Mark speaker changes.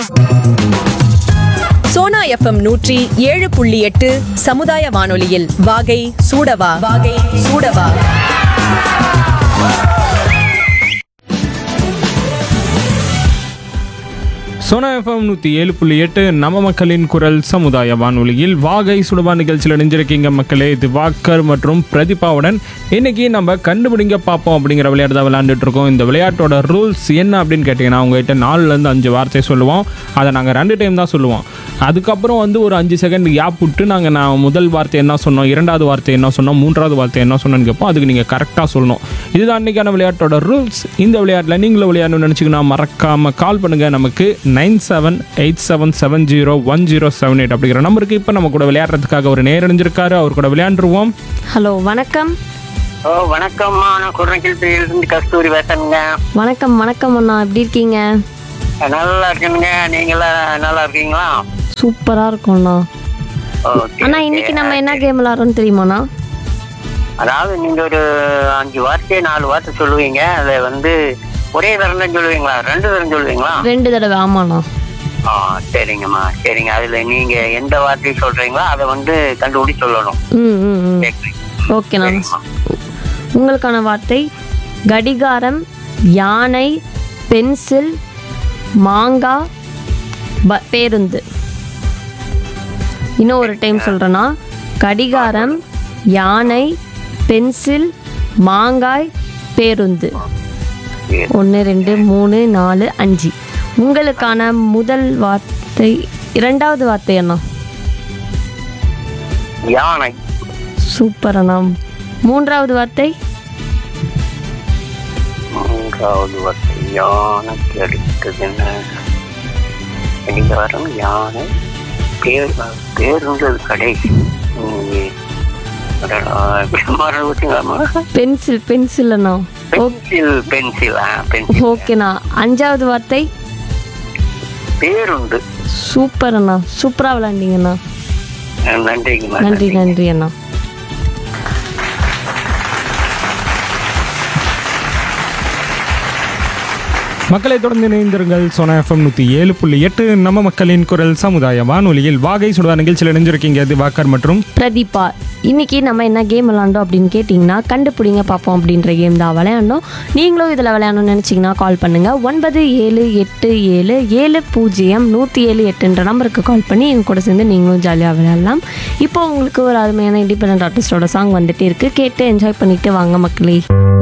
Speaker 1: Sona FM 107.8 சமுதாய வானொலியில் வாகை சூடவா வாகை சூடவா.
Speaker 2: சோனா எஃப்எம் 107.8 நம்ம மக்களின் குரல் சமுதாய வானொலியில் வாகை சுடவா நிகழ்ச்சியில் இணைஞ்சிருக்கீங்க மக்களே. இது வாக்கர் மற்றும் பிரதீபாவுடன் இன்னைக்கு நம்ம கண்டுபிடிங்க பார்ப்போம் அப்படிங்கிற விளையாட்டு தான் விளையாண்டுட்டு இருக்கோம். இந்த விளையாட்டோட ரூல்ஸ் என்ன அப்படின்னு கேட்டிங்கன்னா, உங்ககிட்ட 4லேருந்து 5 வார்த்தை சொல்லுவோம். அதை நாங்கள் 2 டைம் தான் சொல்லுவோம். அதுக்கப்புறம் ஒரு 5 செகண்ட் கேப் விட்டு நான் முதல் வார்த்தை என்ன சொன்னோம், 2வது வார்த்தை என்ன சொன்னோம், 3வது வார்த்தை என்ன சொன்னோன்னு கேட்போம். அதுக்கு நீங்கள் கரெக்டாக சொல்லணும். இதுதான் அன்றைக்கான விளையாட்டோட ரூல்ஸ். இந்த விளையாட்டில் நீங்களும் விளையாடணும்னு நினச்சிங்கன்னா மறக்காமல் கால் பண்ணுங்கள். நமக்கு 9787701078 அப்படிங்கிற நம்பருக்கு. இப்போ நம்ம கூட விளையாடுறதுக்காக ஒரு நேரடிஞ்சிருக்காரு. அவர் கூட விளையாண்டுருவோம்.
Speaker 3: ஹலோ, வணக்கம்.
Speaker 4: வணக்கம்மா, நான் குரங்கிலிருந்து கஸ்தூரி பேசுறேங்க.
Speaker 3: வணக்கம் வணக்கம் அண்ணா, எப்படி இருக்கீங்க?
Speaker 4: நல்லா இருக்கேனுங்க. நீங்களா நல்லா இருக்கீங்களா?
Speaker 3: சூப்பரா இருக்கும்ண்ணா. அண்ணா, இன்னைக்கு நம்ம என்ன கேம் விளையாடுறோம்னு தெரியுமாண்ணா?
Speaker 4: அதாவது நீங்க ஒரு 5 வார்த்தை 4 வார்த்தை சொல்லுவீங்க. அதை ஒரே தரம் தான் சொல்லுவீங்களா, 2 தரம் சொல்லுவீங்களா?
Speaker 3: 2 தடவை. ஆமாண்ணா.
Speaker 4: சரிங்கம்மா, சரிங்க. அதுல நீங்க எந்த வார்த்தை சொல்றீங்களோ அதை கண்டுபிடி சொல்லணும்.
Speaker 3: ஓகேண்ணா. உங்களுக்கான வார்த்தை கடிகாரம், யானை, பென்சில், மாங்காய், பேருந்து. இன்னும் ஒரு டைம் சொல்கிறேன்னா, கடிகாரம், யானை, பென்சில், மாங்காய், பேருந்து. 1 2 3 4 5. உங்களுக்கான முதல் வார்த்தை, 2வது வார்த்தை அண்ணா?
Speaker 4: யானை.
Speaker 3: சூப்பர் அண்ணா. 3வது வார்த்தை?
Speaker 4: 3வது வார்த்தை யானைக்கு அடுத்தது என்ன? கடிகாரம், யானை, பேருந்து கடைசி.
Speaker 3: பென்சில். பென்சில் அண்ணா. ஓகேண்ணா. 5வது வார்த்தை?
Speaker 4: பேருந்து.
Speaker 3: சூப்பர் அண்ணா, சூப்பரா விளையாண்டீங்கண்ணா. நன்றி நன்றி அண்ணா.
Speaker 2: மக்களை தொடர்ந்து இணைந்திருங்கள். சோனா எஃப்எம் 107.8 நம்ம மக்களின் குரல் சமுதாய வானொலியில் வாகை சுடவா நிகழ்ச்சியில் இணைஞ்சிருக்கீங்க. இது வாக்கர் மற்றும்
Speaker 3: பிரதீபா. இன்னைக்கு நம்ம என்ன கேம் விளையாண்டோம் அப்படின்னு கேட்டிங்கன்னா, கண்டுபிடிங்க பார்ப்போம் அப்படின்ற கேம் தான் விளையாண்டோம். நீங்களும் இதில் விளையாடணும்னு நினச்சிங்கன்னா கால் பண்ணுங்கள். 9787700178 நம்பருக்கு கால் பண்ணி என் கூட சேர்ந்து நீங்களும் ஜாலியாக விளையாடலாம். இப்போ உங்களுக்கு ஒரு அருமையான இண்டிபெண்டன்ட் ஆர்டிஸ்டோட சாங் வந்துட்டே இருக்குது. கேட்டு என்ஜாய் பண்ணிட்டு வாங்க மக்களே.